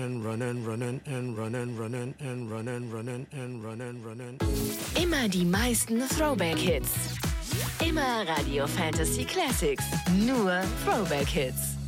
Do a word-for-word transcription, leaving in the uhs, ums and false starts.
and run and run and and run and run and and run and run and and run and run and. Immer die meisten Throwback-Hits. Immer Radio Fantasy Classics. Nur Throwback-Hits.